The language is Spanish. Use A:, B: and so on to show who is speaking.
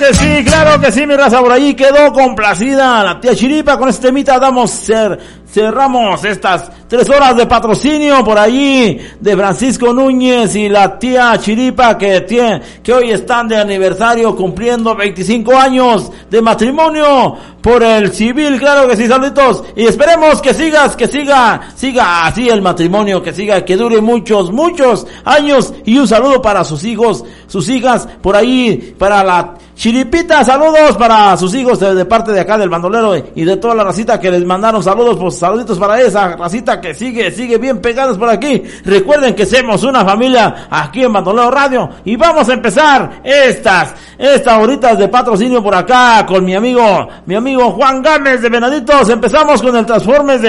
A: claro que sí, mi raza, por ahí quedó complacida la tía Chiripa. Con este temita cerramos estas 3 horas de patrocinio por allí de Francisco Núñez y la tía Chiripa que hoy están de aniversario cumpliendo 25 años de matrimonio por el civil, claro que sí, saluditos, y esperemos que siga así el matrimonio, que dure muchos años, y un saludo para sus hijos, sus hijas, por ahí, para la Chiripita, saludos para sus hijos de parte de acá del bandolero y de toda la racita que les mandaron saludos, pues saluditos para esa racita que sigue bien pegados por aquí. Recuerden que somos una familia aquí en Bandolero Radio y vamos a empezar estas horitas de patrocinio por acá con mi amigo Juan Gámez de Venaditos. Empezamos con el Transformes de